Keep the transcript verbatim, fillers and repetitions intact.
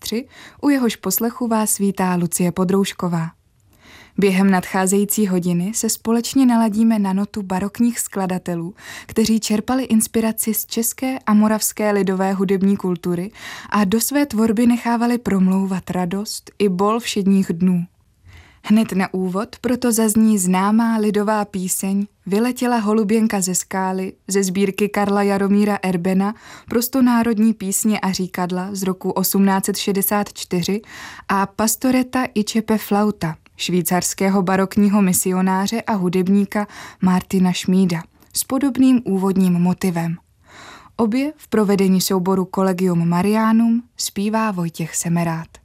tři, u jehož poslechu vás vítá Lucie Podroušková. Během nadcházející hodiny se společně naladíme na notu barokních skladatelů, kteří čerpali inspiraci z české a moravské lidové hudební kultury a do své tvorby nechávali promlouvat radost i bol všedních dnů. Hned na úvod proto zazní známá lidová píseň Vyletěla holuběnka ze skály ze sbírky Karla Jaromíra Erbena Prostonárodní písně a říkadla z roku osmnáct set šedesát čtyři a Pastoreta i Čepe flauta švýcarského barokního misionáře a hudebníka Martina Schmida s podobným úvodním motivem. Obě v provedení souboru Collegium Marianum zpívá Vojtěch Semerád.